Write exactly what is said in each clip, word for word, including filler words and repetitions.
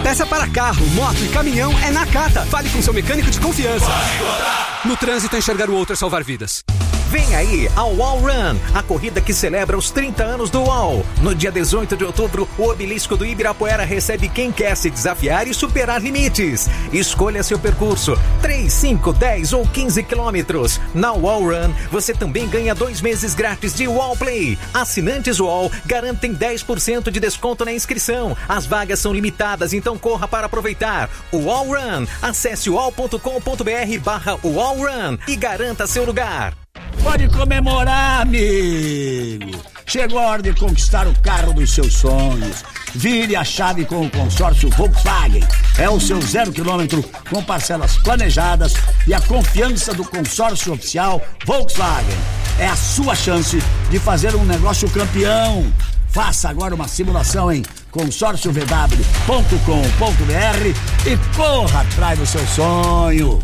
Peça para carro, moto e caminhão é na Cata. Fale com seu mecânico de confiança. No trânsito, enxergar o outro é salvar vidas. Vem aí a Wall Run, a corrida que celebra os trinta anos do Wall. No dia dezoito de outubro, o obelisco do Ibirapuera recebe quem quer se desafiar e superar limites. Escolha seu percurso, três, cinco, dez ou quinze quilômetros. Na Wall Run, você também ganha dois meses grátis de Wall Play. Assinantes Wall garantem dez por cento de desconto na inscrição. As vagas são limitadas, então corra para aproveitar. Wall Run, acesse wall ponto com ponto br barra Wall Run e garanta seu lugar. Pode comemorar, amigo! Chegou a hora de conquistar o carro dos seus sonhos. Vire a chave com o consórcio Volkswagen. É o seu zero quilômetro com parcelas planejadas e a confiança do consórcio oficial Volkswagen. É a sua chance de fazer um negócio campeão. Faça agora uma simulação em consórcio v w ponto com ponto br e corra atrás do seu sonho.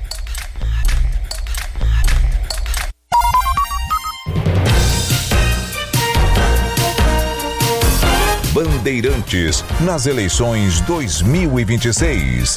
Bandeirantes nas eleições dois mil e vinte e seis.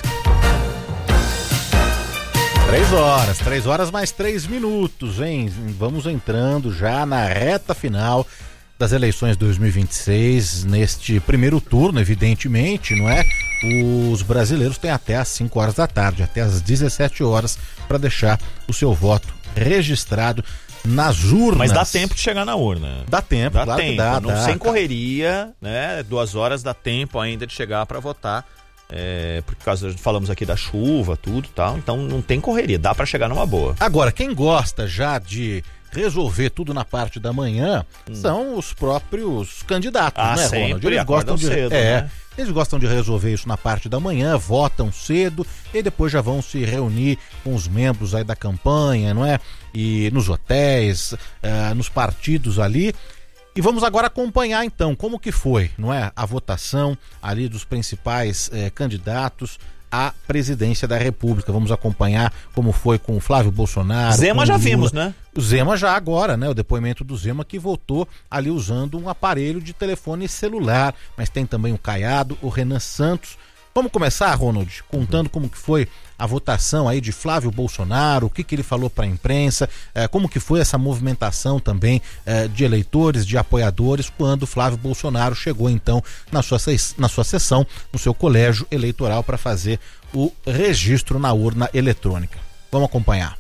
Três horas, três horas mais três minutos, hein? Vamos entrando já na reta final das eleições dois mil e vinte e seis, neste primeiro turno, evidentemente, não é? Os brasileiros têm até às cinco horas da tarde, até às dezessete horas, para deixar o seu voto registrado nas urnas. Mas dá tempo de chegar na urna. Dá tempo, dá claro tempo. que dá, Não, dá, sem cara. correria, né? Duas horas dá tempo ainda de chegar para votar. É, por causa, falamos aqui da chuva, tudo e tal. Então não tem correria, dá para chegar numa boa. Agora, quem gosta já de resolver tudo na parte da manhã hum. são os próprios candidatos, ah, né, sempre, Ronald? Eles gostam de cedo, é, né? Eles gostam de resolver isso na parte da manhã, votam cedo e depois já vão se reunir com os membros aí da campanha, não é? E nos hotéis, uh, nos partidos ali. E vamos agora acompanhar então como que foi, não é? A votação ali dos principais eh, candidatos à presidência da República. Vamos acompanhar como foi com o Flávio Bolsonaro. Zema já Lula. vimos, né? O Zema já agora, né? O depoimento do Zema que votou ali usando um aparelho de telefone celular. Mas tem também o Caiado, o Renan Santos. Vamos começar, Ronald, contando como que foi a votação aí de Flávio Bolsonaro, o que que ele falou para a imprensa, eh, como que foi essa movimentação também eh, de eleitores, de apoiadores, quando Flávio Bolsonaro chegou então na sua, na sua sessão, no seu colégio eleitoral para fazer o registro na urna eletrônica. Vamos acompanhar.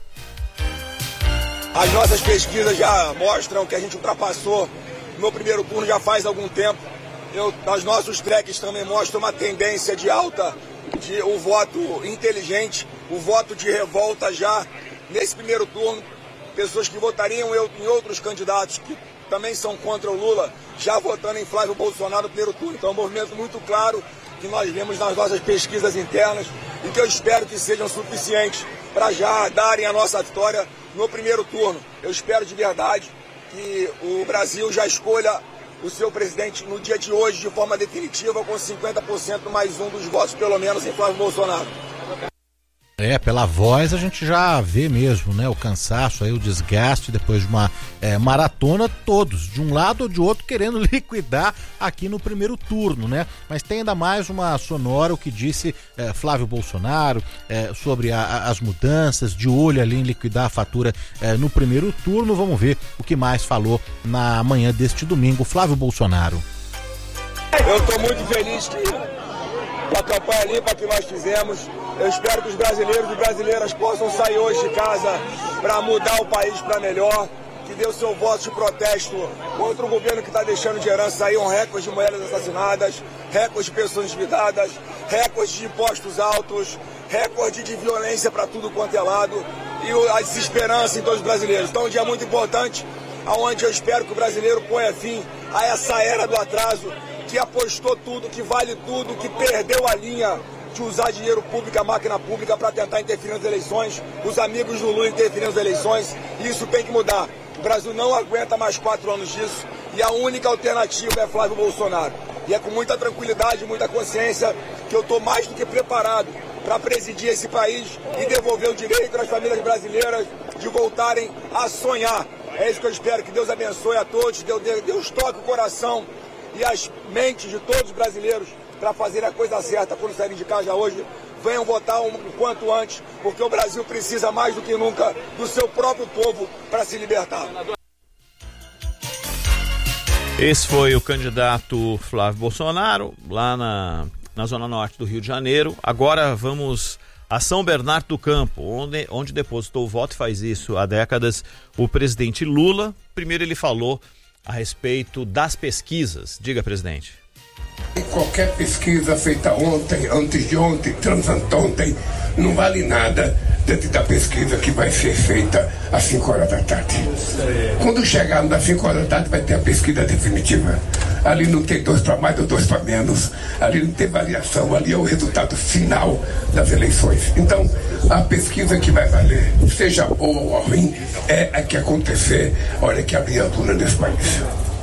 As nossas pesquisas já mostram que a gente ultrapassou no primeiro turno já faz algum tempo. Eu, os nossos tracks também mostram uma tendência de alta, de o voto inteligente, o voto de revolta já nesse primeiro turno. Pessoas que votariam eu, em outros candidatos que também são contra o Lula, já votando em Flávio Bolsonaro no primeiro turno. Então é um movimento muito claro que nós vemos nas nossas pesquisas internas e que eu espero que sejam suficientes para já darem a nossa vitória no primeiro turno. Eu espero de verdade que o Brasil já escolha o seu presidente no dia de hoje de forma definitiva com cinquenta por cento mais um dos votos pelo menos em Flávio Bolsonaro. É, pela voz a gente já vê mesmo, né, o cansaço aí, o desgaste depois de uma é, maratona, todos, de um lado ou de outro, querendo liquidar aqui no primeiro turno, né, mas tem ainda mais uma sonora, o que disse é, Flávio Bolsonaro é, sobre a, a, as mudanças, de olho ali em liquidar a fatura é, no primeiro turno. Vamos ver o que mais falou na manhã deste domingo, Flávio Bolsonaro. Eu estou muito feliz que, com a campanha limpa que nós fizemos. Eu espero que os brasileiros e brasileiras possam sair hoje de casa para mudar o país para melhor, que dê o seu voto de protesto contra um governo que está deixando de herança aí um recorde de mulheres assassinadas, recorde de pessoas endividadas, recorde de impostos altos, recorde de violência para tudo quanto é lado e a desesperança em todos os brasileiros. Então é um dia muito importante, onde eu espero que o brasileiro ponha fim a essa era do atraso, que apostou tudo, que vale tudo, que perdeu a linha de usar dinheiro público, a máquina pública, para tentar interferir nas eleições, os amigos do Lula interferindo nas eleições, e isso tem que mudar. O Brasil não aguenta mais quatro anos disso, e a única alternativa é Flávio Bolsonaro. E é com muita tranquilidade, muita consciência, que eu estou mais do que preparado para presidir esse país e devolver o direito às famílias brasileiras de voltarem a sonhar. É isso que eu espero, que Deus abençoe a todos, Deus, Deus toque o coração e as mentes de todos os brasileiros para fazer a coisa certa quando saírem de casa hoje. Venham votar o quanto antes, porque o Brasil precisa mais do que nunca do seu próprio povo para se libertar. Esse foi o candidato Flávio Bolsonaro, lá na, na Zona Norte do Rio de Janeiro. Agora vamos a São Bernardo do Campo, onde, onde depositou o voto e faz isso há décadas o presidente Lula. Primeiro ele falou a respeito das pesquisas. Diga, presidente. Qualquer pesquisa feita ontem, antes de ontem, transanteontem, não vale nada dentro da pesquisa que vai ser feita às cinco horas da tarde. Quando chegarmos às cinco horas da tarde, vai ter a pesquisa definitiva. Ali não tem dois para mais ou dois para menos. Ali não tem variação. Ali é o resultado final das eleições. Então, a pesquisa que vai valer, seja boa ou ruim, é a que acontecer a hora que abrir a urna nesse país.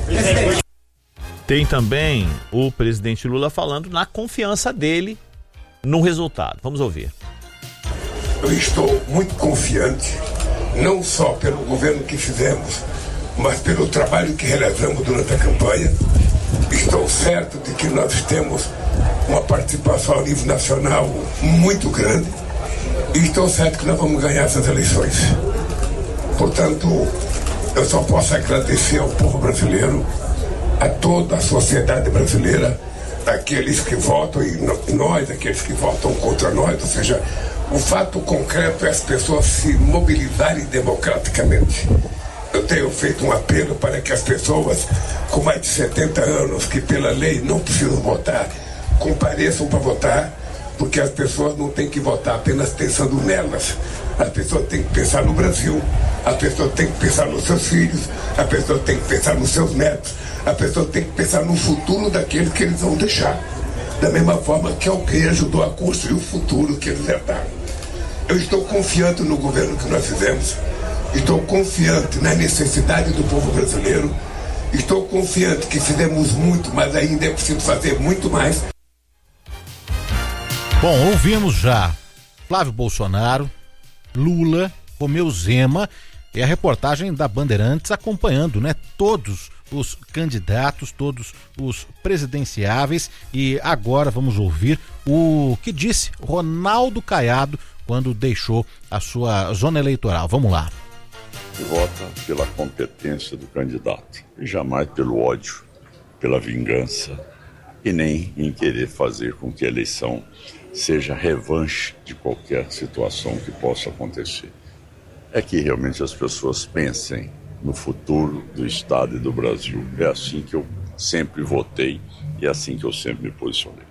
Tem também o presidente Lula falando na confiança dele no resultado. Vamos ouvir. Eu estou muito confiante, não só pelo governo que fizemos, mas pelo trabalho que realizamos durante a campanha. Estou certo de que nós temos uma participação a nível nacional muito grande e estou certo que nós vamos ganhar essas eleições. Portanto, eu só posso agradecer ao povo brasileiro, a toda a sociedade brasileira, aqueles que votam e nós, aqueles que votam contra nós, ou seja, o fato concreto é as pessoas se mobilizarem democraticamente. Eu tenho feito um apelo para que as pessoas com mais de setenta anos, que pela lei não precisam votar, compareçam para votar, porque as pessoas não têm que votar apenas pensando nelas. As pessoas têm que pensar no Brasil, as pessoas têm que pensar nos seus filhos, as pessoas têm que pensar nos seus netos, as pessoas têm que pensar no futuro daqueles que eles vão deixar. Da mesma forma que alguém ajudou a construir o futuro que eles herdaram. Eu estou confiante no governo que nós fizemos, estou confiante na necessidade do povo brasileiro, estou confiante que fizemos muito, mas ainda é preciso fazer muito mais. Bom, ouvimos já Flávio Bolsonaro, Lula, Romeu Zema e a reportagem da Bandeirantes acompanhando, né, todos os candidatos, todos os presidenciáveis. E agora vamos ouvir o que disse Ronaldo Caiado quando deixou a sua zona eleitoral. Vamos lá. Vota pela competência do candidato e jamais pelo ódio, pela vingança e nem em querer fazer com que a eleição seja revanche de qualquer situação que possa acontecer. É que realmente as pessoas pensem no futuro do Estado e do Brasil. É assim que eu sempre votei e é assim que eu sempre me posicionei.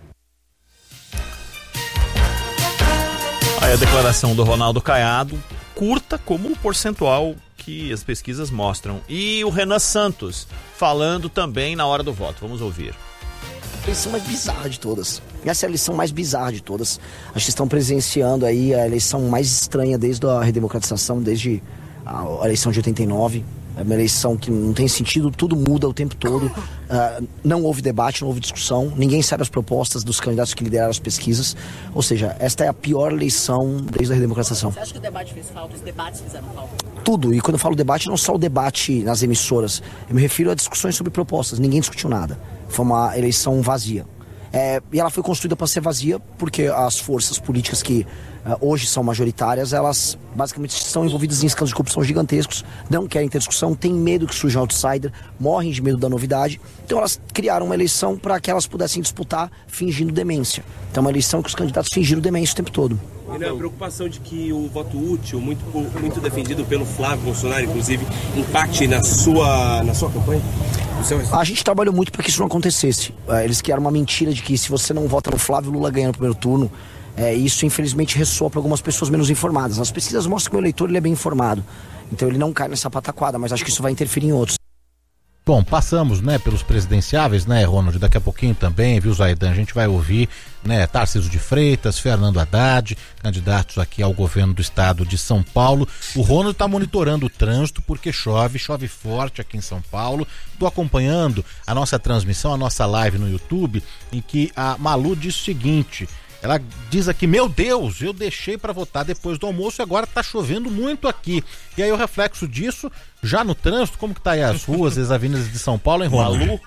Aí a declaração do Ronaldo Caiado, curta como o percentual que as pesquisas mostram. E o Renan Santos falando também na hora do voto. Vamos ouvir. A eleição mais bizarra de todas. Essa é a eleição mais bizarra de todas. Acho que estão presenciando aí a eleição mais estranha desde a redemocratização, desde a eleição de oitenta e nove. É uma eleição que não tem sentido, tudo muda o tempo todo. Uh, não houve debate, não houve discussão. Ninguém sabe as propostas dos candidatos que lideraram as pesquisas. Ou seja, esta é a pior eleição desde a redemocratização. Você acha que o debate fez falta? Os debates fizeram falta? Tudo. E quando eu falo debate, não só o debate nas emissoras. Eu me refiro a discussões sobre propostas. Ninguém discutiu nada. Foi uma eleição vazia. É, e ela foi construída para ser vazia porque as forças políticas que uh, hoje são majoritárias, elas basicamente estão envolvidas em escândalos de corrupção gigantescos, não querem ter discussão, têm medo que surja um outsider, morrem de medo da novidade. Então elas criaram uma eleição para que elas pudessem disputar fingindo demência. Então é uma eleição que os candidatos fingiram demência o tempo todo. E não é a preocupação de que o voto útil, muito, muito defendido pelo Flávio Bolsonaro, inclusive, impacte na sua, na sua campanha? A gente trabalhou muito para que isso não acontecesse. Eles criaram uma mentira de que se você não vota no Flávio, Lula ganha no primeiro turno. É, isso infelizmente ressoa para algumas pessoas menos informadas. As pesquisas mostram que o eleitor ele é bem informado. Então ele não cai nessa pataquada, mas acho que isso vai interferir em outros. Bom, passamos, né, pelos presidenciáveis, né, Ronald, daqui a pouquinho também, viu, Zaidan? A gente vai ouvir, né, Tarcísio de Freitas, Fernando Haddad, candidatos aqui ao governo do estado de São Paulo. O Ronald está monitorando o trânsito porque chove, chove forte aqui em São Paulo. Estou acompanhando a nossa transmissão, a nossa live no YouTube, em que a Malu diz o seguinte... Ela diz aqui, meu Deus, eu deixei para votar depois do almoço e agora tá chovendo muito aqui. E aí o reflexo disso, já no trânsito, como que tá aí as ruas e as avenidas de São Paulo, hein, Ronaldo? Malu,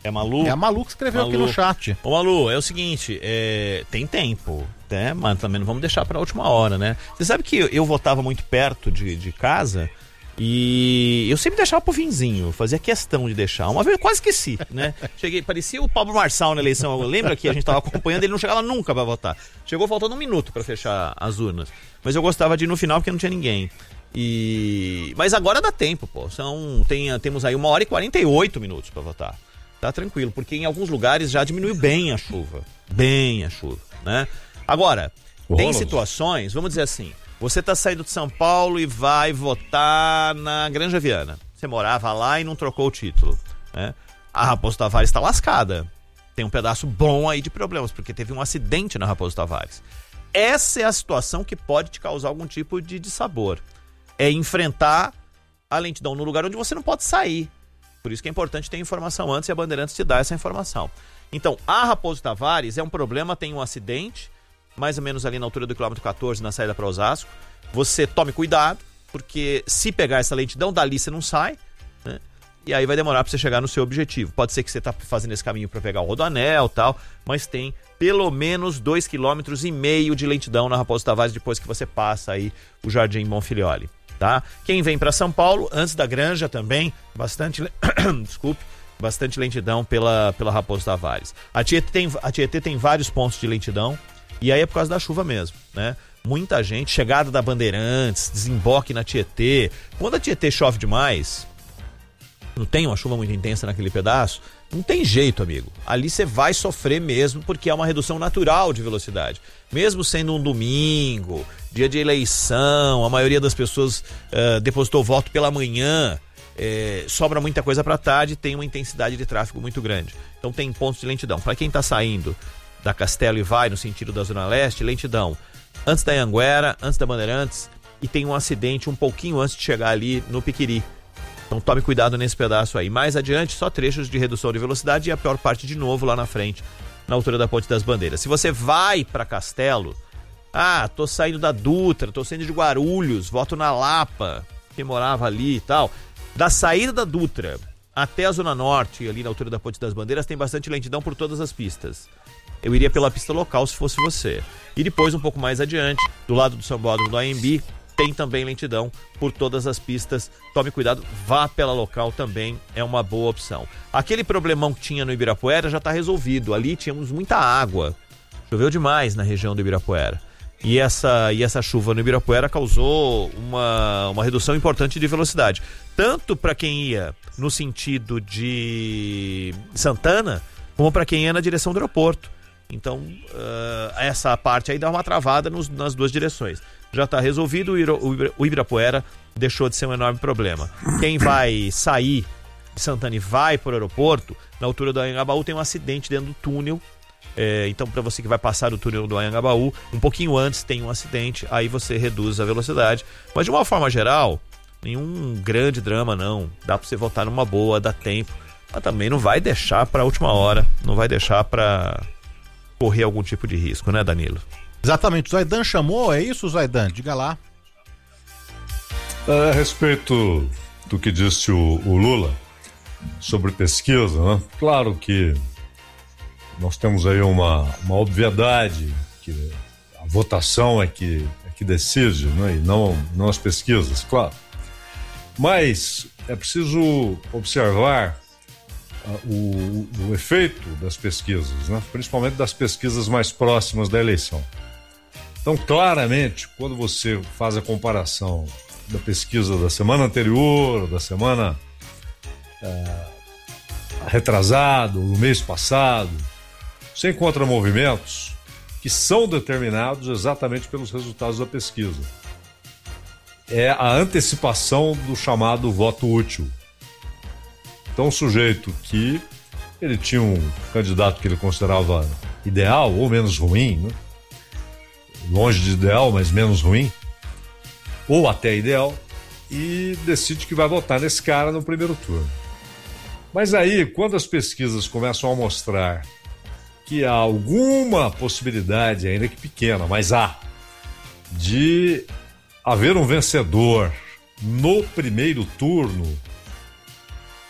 É Malu? É a Malu que escreveu Malu. aqui no chat. Ô Malu, é o seguinte, é, tem tempo, né? Mas também não vamos deixar pra última hora, né? Você sabe que eu votava muito perto de, de casa e eu sempre deixava pro finzinho, fazia questão de deixar. Uma vez eu quase esqueci, né? Cheguei, parecia o Pablo Marçal na eleição. Lembra que a gente tava acompanhando, ele não chegava nunca pra votar. Chegou faltando um minuto pra fechar as urnas. Mas eu gostava de ir no final porque não tinha ninguém. E... Mas agora dá tempo, pô. São, tem, temos aí uma hora e quarenta e oito minutos pra votar. Tá tranquilo, porque em alguns lugares já diminuiu bem a chuva. Bem a chuva, né? Agora, O tem Ronald. situações, vamos dizer assim, você tá saindo de São Paulo e vai votar na Granja Viana. Você morava lá e não trocou o título, né? A Raposo Tavares tá lascada. Tem um pedaço bom aí de problemas, porque teve um acidente na Raposo Tavares. Essa é a situação que pode te causar algum tipo de dissabor. É enfrentar a lentidão no lugar onde você não pode sair. Por isso que é importante ter informação antes e a Bandeirantes te dá essa informação. Então, a Raposo Tavares é um problema, tem um acidente, mais ou menos ali na altura do quilômetro catorze, na saída para Osasco. Você tome cuidado, porque se pegar essa lentidão, dali você não sai, né? E aí vai demorar para você chegar no seu objetivo. Pode ser que você está fazendo esse caminho para pegar o Rodoanel e tal, mas tem pelo menos dois quilômetros e meio de lentidão na Raposo Tavares depois que você passa aí o Jardim Bonfilioli. Tá? Quem vem para São Paulo, antes da Granja também, bastante, desculpe, bastante lentidão pela, pela Raposo Tavares. A Tietê, tem, a Tietê tem vários pontos de lentidão, e aí é por causa da chuva mesmo, né? Muita gente, chegada da Bandeirantes, desemboque na Tietê. Quando a Tietê chove demais, não tem uma chuva muito intensa naquele pedaço, não tem jeito, amigo. Ali você vai sofrer mesmo, porque é uma redução natural de velocidade. Mesmo sendo um domingo, dia de eleição, a maioria das pessoas uh, depositou voto pela manhã, eh, sobra muita coisa para tarde, tem uma intensidade de tráfego muito grande. Então tem pontos de lentidão. Para quem está saindo da Castelo e vai no sentido da Zona Leste, lentidão antes da Anhanguera, antes da Bandeirantes, e tem um acidente um pouquinho antes de chegar ali no Piquiri. Então tome cuidado nesse pedaço aí. Mais adiante, só trechos de redução de velocidade e a pior parte de novo lá na frente, na altura da Ponte das Bandeiras. Se você vai para Castelo, ah, tô saindo da Dutra, tô saindo de Guarulhos, voto na Lapa, que morava ali e tal. Da saída da Dutra até a Zona Norte, ali na altura da Ponte das Bandeiras, tem bastante lentidão por todas as pistas. Eu iria pela pista local se fosse você. E depois, um pouco mais adiante, do lado do São Bódromo do A M B, tem também lentidão por todas as pistas. Tome cuidado, vá pela local também, é uma boa opção. Aquele problemão que tinha no Ibirapuera já está resolvido. Ali tínhamos muita água. Choveu demais na região do Ibirapuera. E essa, e essa chuva no Ibirapuera causou uma, uma redução importante de velocidade. Tanto para quem ia no sentido de Santana, como para quem ia na direção do aeroporto. Então, uh, essa parte aí dá uma travada nos, nas duas direções. Já está resolvido, o Ibirapuera deixou de ser um enorme problema. Quem vai sair de Santana e vai para o aeroporto, na altura do Anhangabaú tem um acidente dentro do túnel. É, então, para você que vai passar o túnel do Anhangabaú, um pouquinho antes tem um acidente, aí você reduz a velocidade. Mas de uma forma geral, nenhum grande drama não. Dá para você voltar numa boa, dá tempo. Mas também não vai deixar para a última hora, não vai deixar para correr algum tipo de risco, né, Danilo? Exatamente, o Zaidan chamou, é isso, Zaidan? Diga lá. A respeito do que disse o, o Lula sobre pesquisa, né? Claro que nós temos aí uma, uma obviedade, que a votação é que, é que decide, né? E não, não as pesquisas, claro. Mas é preciso observar uh, o, o efeito das pesquisas, né? Principalmente das pesquisas mais próximas da eleição. Então, claramente, quando você faz a comparação da pesquisa da semana anterior, da semana é, retrasada, do mês passado, você encontra movimentos que são determinados exatamente pelos resultados da pesquisa. É a antecipação do chamado voto útil. Então, um sujeito que ele tinha um candidato que ele considerava ideal ou menos ruim, né? Longe de ideal, mas menos ruim, ou até ideal, e decide que vai votar nesse cara no primeiro turno. Mas aí, quando as pesquisas começam a mostrar que há alguma possibilidade, ainda que pequena, mas há, de haver um vencedor no primeiro turno,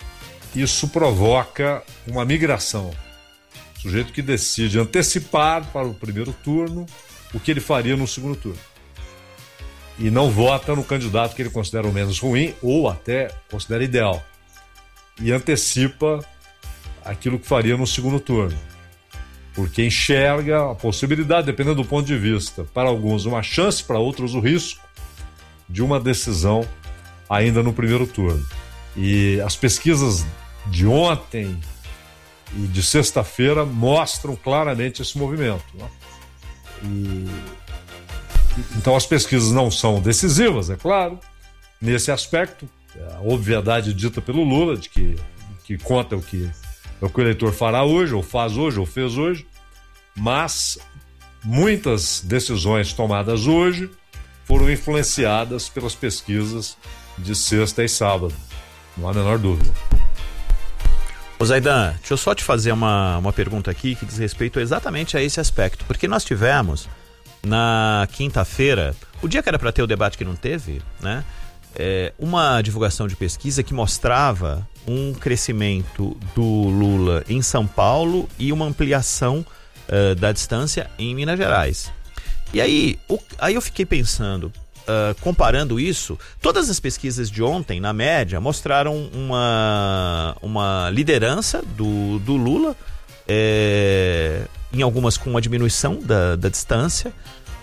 isso provoca uma migração. O sujeito que decide antecipar para o primeiro turno o que ele faria no segundo turno. E não vota no candidato que ele considera o menos ruim ou até considera ideal. E antecipa aquilo que faria no segundo turno. Porque enxerga a possibilidade, dependendo do ponto de vista, para alguns uma chance, para outros o risco de uma decisão ainda no primeiro turno. E as pesquisas de ontem e de sexta-feira mostram claramente esse movimento, né? E, então as pesquisas não são decisivas, é claro, nesse aspecto, a obviedade dita pelo Lula, de que, que conta o que, o que o eleitor fará hoje, ou faz hoje, ou fez hoje, mas muitas decisões tomadas hoje foram influenciadas pelas pesquisas de sexta e sábado, não há a menor dúvida. Ô Zaidan, deixa eu só te fazer uma, uma pergunta aqui que diz respeito exatamente a esse aspecto, porque nós tivemos na quinta-feira, o dia que era para ter o debate que não teve, né, é, uma divulgação de pesquisa que mostrava um crescimento do Lula em São Paulo e uma ampliação uh, da distância em Minas Gerais. E aí, o, aí eu fiquei pensando, Uh, comparando isso, todas as pesquisas de ontem, na média, mostraram uma, uma liderança do, do Lula, é, em algumas com uma diminuição da, da distância.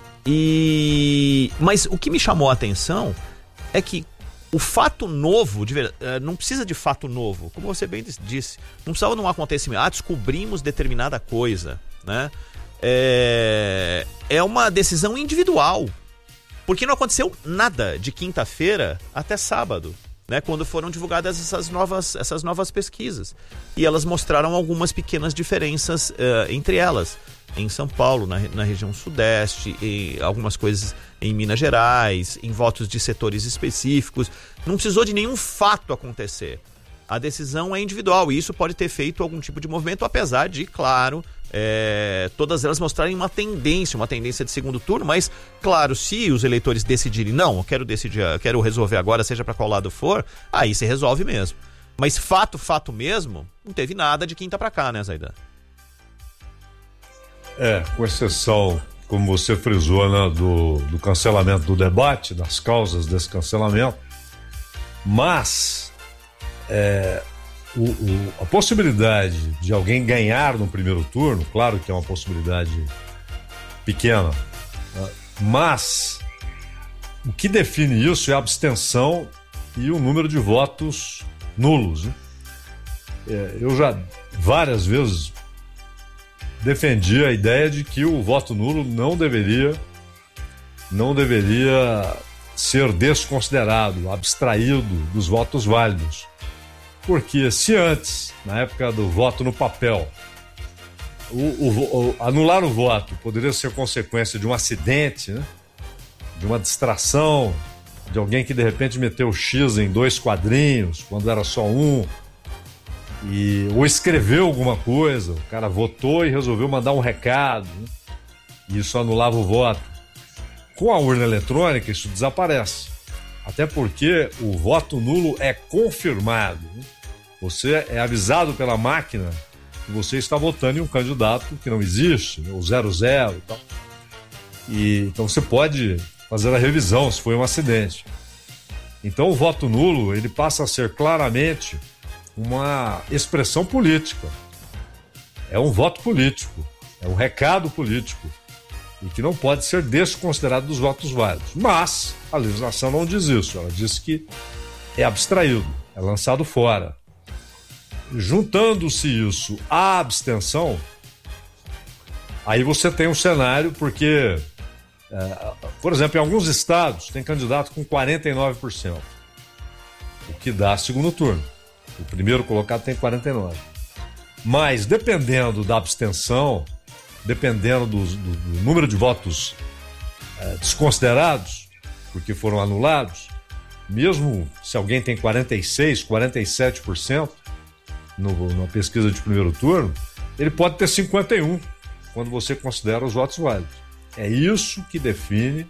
E, mas o que me chamou a atenção é que o fato novo, de, uh, não precisa de fato novo, como você bem disse, não precisava de um acontecimento, ah, descobrimos determinada coisa, né? É, é uma decisão individual. Porque não aconteceu nada de quinta-feira até sábado, né, quando foram divulgadas essas novas, essas novas pesquisas. E elas mostraram algumas pequenas diferenças uh, entre elas. Em São Paulo, na, na região sudeste, e algumas coisas em Minas Gerais, em votos de setores específicos. Não precisou de nenhum fato acontecer. A decisão é individual e isso pode ter feito algum tipo de movimento, apesar de, claro, é, todas elas mostrarem uma tendência, uma tendência de segundo turno, mas, claro, se os eleitores decidirem, não, eu quero decidir, eu quero resolver agora, seja para qual lado for, aí se resolve mesmo. Mas fato, fato mesmo, não teve nada de quinta para cá, né, Zaidan? É, com exceção, como você frisou, né, do, do cancelamento do debate, das causas desse cancelamento, mas é, o, o, a possibilidade de alguém ganhar no primeiro turno, claro que é uma possibilidade pequena, né, mas o que define isso é a abstenção e o número de votos nulos, né? É, eu já várias vezes defendi a ideia de que o voto nulo não deveria não deveria ser desconsiderado, abstraído dos votos válidos. Porque se antes, na época do voto no papel, o, o, o, anular o voto poderia ser consequência de um acidente, né? De uma distração, de alguém que de repente meteu X em dois quadrinhos, quando era só um, e, ou escreveu alguma coisa, o cara votou e resolveu mandar um recado, né? E isso anulava o voto. Com a urna eletrônica, isso desaparece. Até porque o voto nulo é confirmado, né? Você é avisado pela máquina que você está votando em um candidato que não existe, né? O zero zero e tal. E, então você pode fazer a revisão se foi um acidente. Então o voto nulo, ele passa a ser claramente uma expressão política. É um voto político, é um recado político e que não pode ser desconsiderado dos votos válidos. Mas a legislação não diz isso, ela diz que é abstraído, é lançado fora. Juntando-se isso à abstenção, aí você tem um cenário, porque, é, por exemplo, em alguns estados tem candidato com quarenta e nove por cento, o que dá segundo turno. O primeiro colocado tem quarenta e nove por cento. Mas, dependendo da abstenção, dependendo do, do, do número de votos é, desconsiderados, porque foram anulados, mesmo se alguém tem quarenta e seis por cento, quarenta e sete por cento no, na pesquisa de primeiro turno, ele pode ter cinquenta e um por cento quando você considera os votos válidos. É isso que define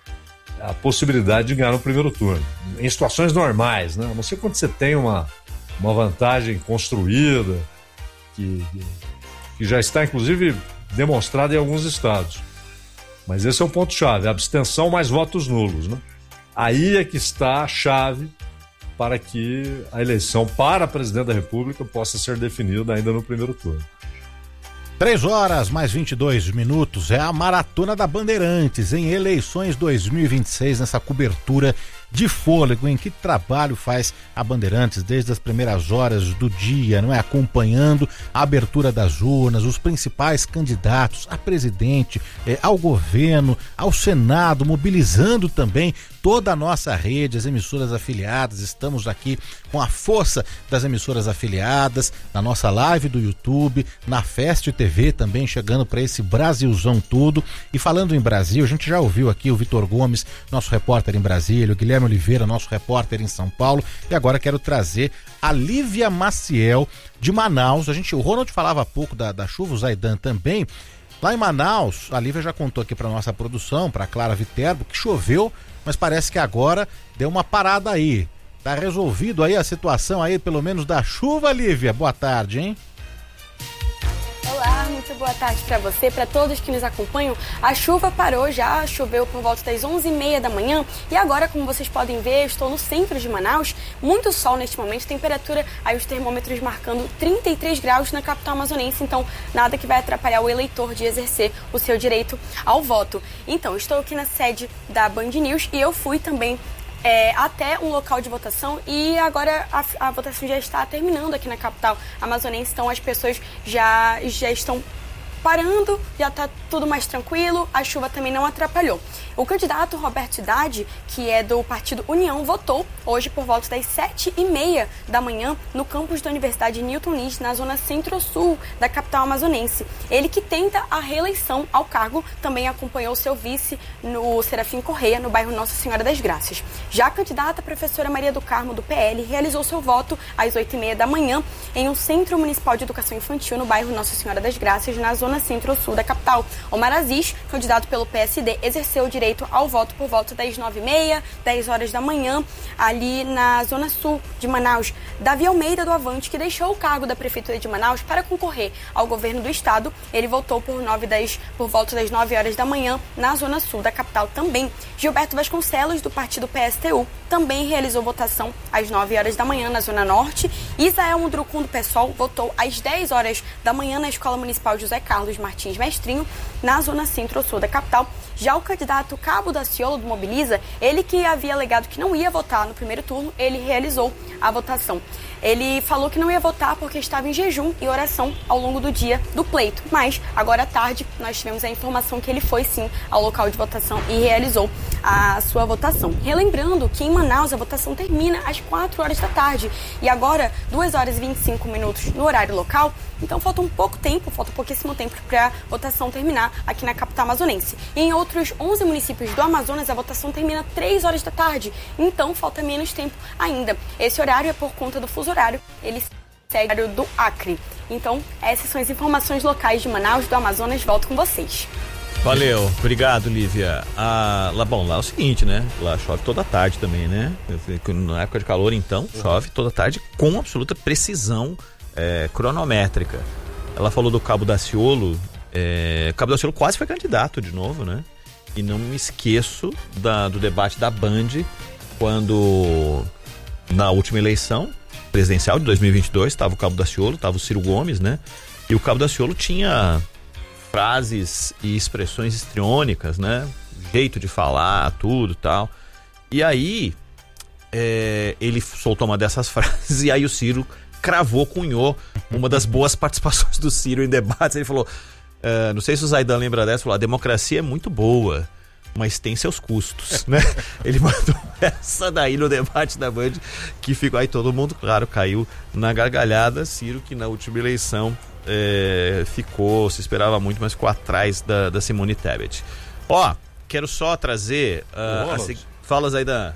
a possibilidade de ganhar no primeiro turno. Em situações normais, né? A não ser quando você tem uma, uma vantagem construída, que, que já está, inclusive, demonstrada em alguns estados. Mas esse é o ponto-chave, abstenção mais votos nulos, né? Aí é que está a chave para que a eleição para presidente da República possa ser definida ainda no primeiro turno. Três horas mais vinte e dois minutos, é a Maratona da Bandeirantes em eleições dois mil e vinte e seis, nessa cobertura de fôlego. Em que trabalho faz a Bandeirantes desde as primeiras horas do dia, não é? Acompanhando a abertura das urnas, os principais candidatos a presidente, eh, ao governo, ao Senado, mobilizando também toda a nossa rede, as emissoras afiliadas. Estamos aqui com a força das emissoras afiliadas, na nossa live do YouTube, na Fest T V também, chegando para esse Brasilzão todo. E falando em Brasil, a gente já ouviu aqui o Vitor Gomes, nosso repórter em Brasília, o Guilherme Oliveira, nosso repórter em São Paulo, e agora quero trazer a Lívia Maciel de Manaus. A gente, o Ronald falava há pouco da, da chuva, o Zaidan também. Lá em Manaus, a Lívia já contou aqui para nossa produção, para Clara Viterbo, que choveu, mas parece que agora deu uma parada aí. Tá resolvido aí a situação aí, pelo menos da chuva, Lívia? Boa tarde, hein? Olá, muito boa tarde para você, para todos que nos acompanham. A chuva parou já, choveu por volta das onze e meia da manhã e agora, como vocês podem ver, eu estou no centro de Manaus, muito sol neste momento, temperatura, aí os termômetros marcando trinta e três graus na capital amazonense, então nada que vai atrapalhar o eleitor de exercer o seu direito ao voto. Então, estou aqui na sede da Band News e eu fui também É, até um local de votação e agora a, a votação já está terminando aqui na capital amazonense, então as pessoas já, já estão parando, já está tudo mais tranquilo, a chuva também não atrapalhou. O candidato Roberto Cidade, que é do Partido União, votou hoje por volta das sete e meia da manhã no campus da Universidade Newton Nis, na zona centro-sul da capital amazonense. Ele que tenta a reeleição ao cargo, também acompanhou seu vice no Serafim Correia, no bairro Nossa Senhora das Graças. Já a candidata a professora Maria do Carmo, do P L, realizou seu voto às oito e meia da manhã em um Centro Municipal de Educação Infantil no bairro Nossa Senhora das Graças, na zona centro-sul da capital. Omar Aziz, candidato pelo P S D, exerceu o direito ao voto por volta das nove e meia, dez horas da manhã, ali na zona sul de Manaus. Davi Almeida, do Avante, que deixou o cargo da Prefeitura de Manaus para concorrer ao governo do estado, ele votou por, nove, dez, por volta das nove horas da manhã na zona sul da capital também. Gilberto Vasconcelos, do partido P S T U, também realizou votação às nove horas da manhã na zona norte. Isael Mundrucum, do PSOL, votou às dez horas da manhã na Escola Municipal José Carlos Martins Mestrinho, na zona centro-sul da capital. Já o candidato Cabo Daciolo, do Mobiliza, ele que havia alegado que não ia votar no primeiro turno, ele realizou a votação. Ele falou que não ia votar porque estava em jejum e oração ao longo do dia do pleito. Mas, agora à tarde, nós tivemos a informação que ele foi, sim, ao local de votação e realizou a sua votação. Relembrando que em Manaus a votação termina às quatro horas da tarde. E agora, duas horas e vinte e cinco minutos no horário local. Então, falta um pouco tempo, falta pouquíssimo tempo para a votação terminar aqui na capital amazonense. E em outros onze municípios do Amazonas, a votação termina três horas da tarde. Então, falta menos tempo ainda. Esse horário é por conta do fuso horário. Ele segue o horário do Acre. Então, essas são as informações locais de Manaus, do Amazonas. Volto com vocês. Valeu, obrigado, Lívia. Ah, lá, bom, lá é o seguinte, né? Lá chove toda tarde também, né? Na época de calor, então, chove toda tarde com absoluta precisão é, cronométrica. Ela falou do Cabo Daciolo. É, o Cabo Daciolo quase foi candidato de novo, né? E não me esqueço da, do debate da Band, quando na última eleição presidencial de dois mil e vinte e dois estava o Cabo Daciolo, estava o Ciro Gomes, né? E o Cabo Daciolo tinha frases e expressões histriônicas, né? Jeito de falar, tudo e tal. E aí, é, ele soltou uma dessas frases e aí o Ciro cravou, cunhou uma das boas participações do Ciro em debates. Ele falou, uh, não sei se o Zaidan lembra dessa, falou, a democracia é muito boa, mas tem seus custos, né? Ele mandou essa daí no debate da Band, que ficou aí, todo mundo, claro, caiu na gargalhada. Ciro, que na última eleição é, ficou, se esperava muito, mas ficou atrás da, da Simone Tebet. Ó, quero só trazer uh, a seg... falas aí da...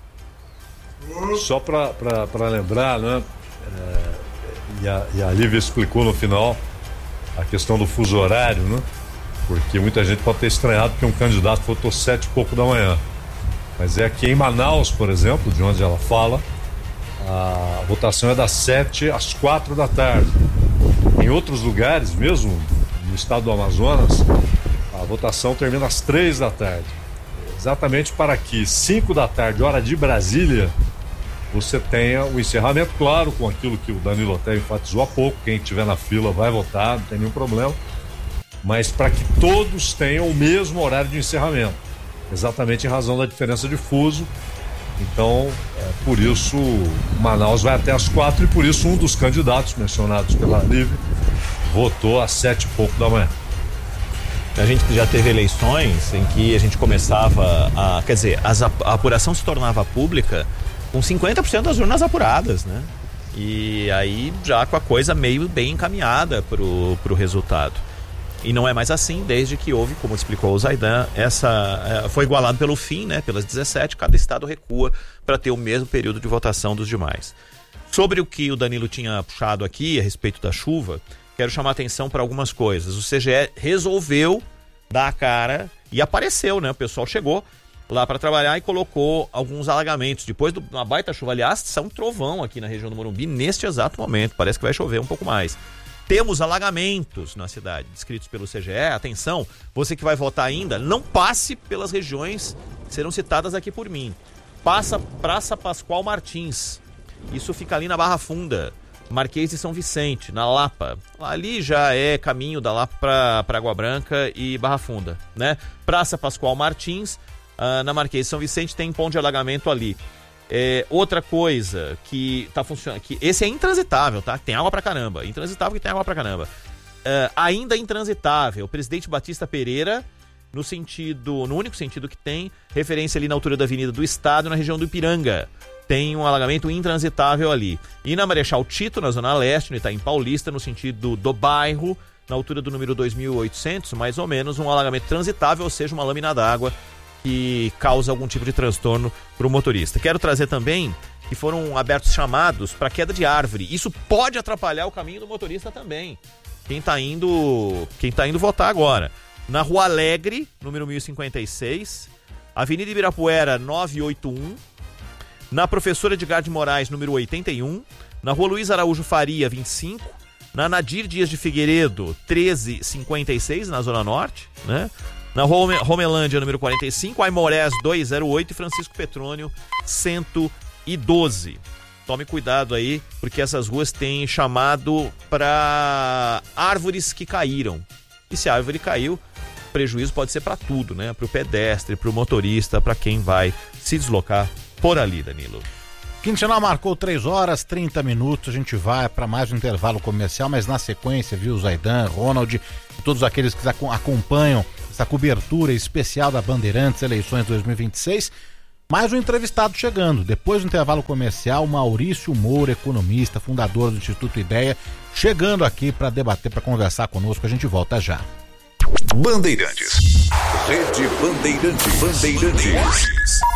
Só para lembrar, né? É, e, a, e a Lívia explicou no final a questão do fuso horário, né? Porque muita gente pode ter estranhado que um candidato votou sete e pouco da manhã. Mas é que em Manaus, por exemplo, de onde ela fala, a votação é das sete às quatro da tarde. Em outros lugares, mesmo no estado do Amazonas, a votação termina às três da tarde. Exatamente para que cinco da tarde, hora de Brasília, você tenha o encerramento, claro, com aquilo que o Danilo até enfatizou há pouco, quem estiver na fila vai votar, não tem nenhum problema, mas para que todos tenham o mesmo horário de encerramento, exatamente em razão da diferença de fuso. Então, é, por isso, Manaus vai até às quatro e por isso um dos candidatos mencionados pela Livre votou às sete e pouco da manhã. A gente já teve eleições em que a gente começava a... Quer dizer, as, a apuração se tornava pública com cinquenta por cento das urnas apuradas, né? E aí já com a coisa meio bem encaminhada pro, pro resultado. E não é mais assim desde que houve, como explicou o Zaidan, essa, foi igualado pelo fim, né? Pelas dezessete, cada estado recua para ter o mesmo período de votação dos demais. Sobre o que o Danilo tinha puxado aqui a respeito da chuva, quero chamar a atenção para algumas coisas. O C G E resolveu dar a cara e apareceu, né? O pessoal chegou lá para trabalhar e colocou alguns alagamentos. Depois de uma baita chuva, aliás, são trovão aqui na região do Morumbi neste exato momento. Parece que vai chover um pouco mais. Temos alagamentos na cidade, descritos pelo C G E. Atenção, você que vai votar ainda, não passe pelas regiões que serão citadas aqui por mim. Passa Praça Pascoal Martins. Isso fica ali na Barra Funda. Marquês de São Vicente, na Lapa. Ali já é caminho da Lapa para Água Branca e Barra Funda, né? Praça Pascoal Martins, uh, na Marquês de São Vicente, tem ponto de alagamento ali. É, outra coisa que tá funcionando, que esse é intransitável, tá? Tem água pra caramba. Intransitável que tem água pra caramba. Uh, ainda intransitável, Presidente Batista Pereira, no sentido, no único sentido que tem, referência ali na altura da Avenida do Estado, na região do Ipiranga. Tem um alagamento intransitável ali. E na Marechal Tito, na Zona Leste, no Itaim Paulista, no sentido do bairro, na altura do número dois mil e oitocentos, mais ou menos, um alagamento transitável, ou seja, uma lâmina d'água que causa algum tipo de transtorno para o motorista. Quero trazer também que foram abertos chamados para queda de árvore. Isso pode atrapalhar o caminho do motorista também. Quem está indo, quem tá indo votar agora. Na Rua Alegre, número mil e cinquenta e seis, Avenida Ibirapuera novecentos e oitenta e um, na Professora Edgar de Moraes, número oitenta e um, na Rua Luiz Araújo Faria, vinte e cinco, na Nadir Dias de Figueiredo, treze cinquenta e seis, na Zona Norte, né? Na Rua Romelândia, número quarenta e cinco, Aimorés duzentos e oito e Francisco Petrônio, cento e doze. Tome cuidado aí, porque essas ruas têm chamado para árvores que caíram. E se a árvore caiu, prejuízo pode ser para tudo, né? Para o pedestre, para o motorista, para quem vai se deslocar por ali, Danilo. Quinzenal marcou três horas, trinta minutos, a gente vai para mais um intervalo comercial, mas na sequência, viu, Zaidan, Ronald, e todos aqueles que acompanham essa cobertura especial da Bandeirantes Eleições dois mil e vinte e seis, mais um entrevistado chegando. Depois do intervalo comercial, Maurício Moura, economista, fundador do Instituto Ideia, chegando aqui para debater, para conversar conosco. A gente volta já. Bandeirantes. Rede Bandeirantes. Bandeirantes.